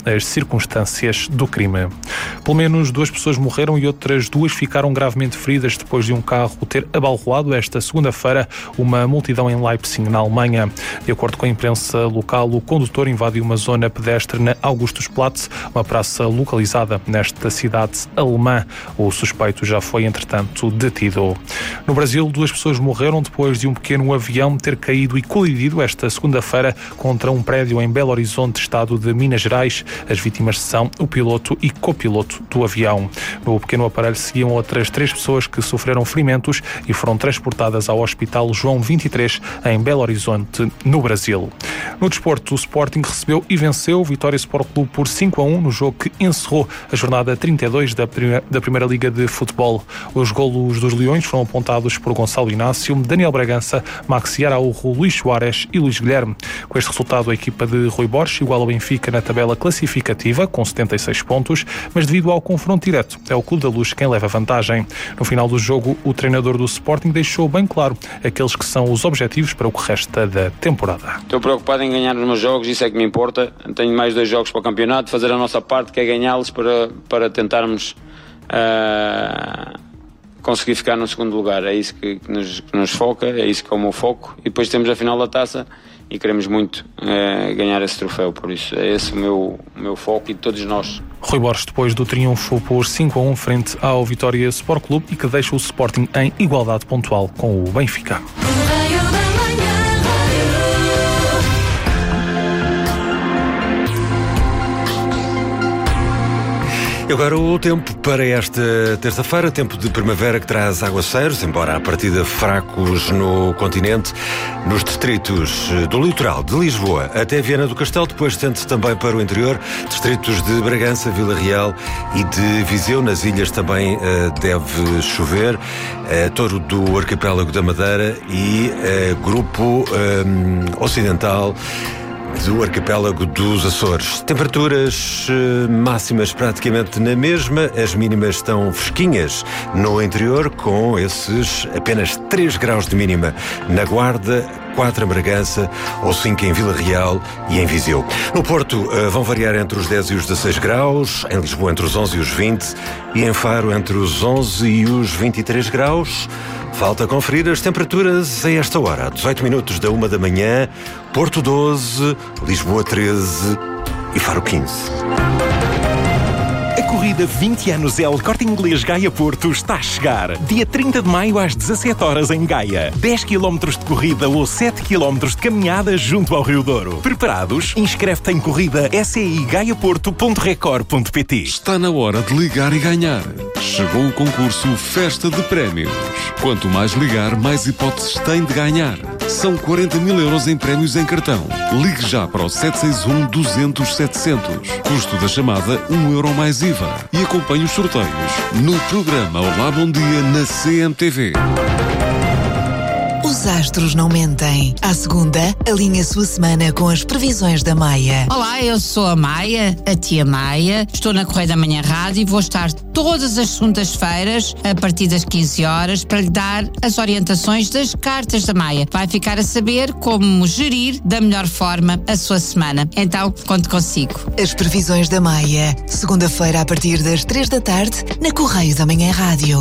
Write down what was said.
as circunstâncias do crime. Pelo menos 2 pessoas morreram e outras 2 ficaram gravemente feridas depois de um carro ter abalroado esta segunda-feira uma multidão em Leipzig, na Alemanha. De acordo com a imprensa local, o condutor invadiu uma zona pedestre na Augustusplatz, uma praça localizada nesta cidade alemã. O suspeito já foi, entretanto, detido. No Brasil, 2 pessoas morreram depois de um pequeno avião ter caído e colidido esta segunda-feira contra um prédio em Belo Horizonte, estado de Minas Gerais. As vítimas são o piloto e copiloto do avião. No pequeno aparelho seguiam outras 3 pessoas que sofreram ferimentos e foram transportadas ao Hospital João 23, em Belo Horizonte, no Brasil. No desporto, o Sporting recebeu e venceu o Vitória Sport Clube por 5-1 no jogo que encerrou a jornada 32 da Primeira Liga de Futebol. Os golos dos Leões foram apontados por Gonçalo Inácio, Daniel Bragança, Maxi Araújo, Luís Soares e Luís Guilherme. Com este resultado, a equipa de Rui Borges iguala o Benfica na tabela classificativa com 76 pontos, mas devido ao confronto direto, é o Clube da Luz quem leva vantagem. No final do jogo, o treinador do Sporting deixou bem claro aqueles que são os objetivos para o que resta da temporada. Estou preocupado em ganhar os meus jogos, isso é que me importa. Tenho mais 2 jogos para o campeonato, fazer a nossa parte, que é ganhá-los para tentarmos conseguir ficar no segundo lugar. É isso que nos foca, é isso que é o meu foco. E depois temos a final da taça e queremos muito ganhar esse troféu. Por isso é esse o meu foco e de todos nós. Rui Borges, depois do triunfo por 5-1 frente ao Vitória Sport Clube e que deixa o Sporting em igualdade pontual com o Benfica. E agora o tempo para esta terça-feira, tempo de primavera que traz aguaceiros, embora à partida fracos no continente, nos distritos do litoral de Lisboa até Viana do Castelo, depois tende também para o interior, distritos de Bragança, Vila Real e de Viseu. Nas ilhas também deve chover, todo do arquipélago da Madeira e grupo ocidental do arquipélago dos Açores. Temperaturas máximas praticamente na mesma, as mínimas estão fresquinhas no interior, com esses apenas 3 graus de mínima na Guarda, 4 em Bragança ou 5 em Vila Real e em Viseu. No Porto vão variar entre os 10 e os 16 graus, em Lisboa entre os 11 e os 20 e em Faro entre os 11 e os 23 graus. Falta conferir as temperaturas a esta hora, 18 minutos da 1 da manhã, Porto 12, Lisboa 13 e Faro 15. A corrida 20 anos El Corte Inglês Gaia Porto está a chegar. Dia 30 de maio às 17 horas em Gaia. 10 km de corrida ou 7 km de caminhada junto ao Rio Douro. Preparados? Inscreve-te em corrida sigaiaporto.record.pt. Está na hora de ligar e ganhar. Chegou o concurso Festa de Prémios. Quanto mais ligar, mais hipóteses tem de ganhar. São 40 mil euros em prémios em cartão. Ligue já para o 761-200-700. Custo da chamada, €1 mais IVA. E acompanhe os sorteios no programa Olá Bom Dia na CMTV. Os astros não mentem. À segunda, alinhe a sua semana com as previsões da Maia. Olá, eu sou a Maia, a tia Maia. Estou na Correio da Manhã Rádio e vou estar todas as segundas-feiras, a partir das 15 horas, para lhe dar as orientações das cartas da Maia. Vai ficar a saber como gerir da melhor forma a sua semana. Então, conto consigo. As previsões da Maia. Segunda-feira, a partir das 3 da tarde, na Correio da Manhã Rádio.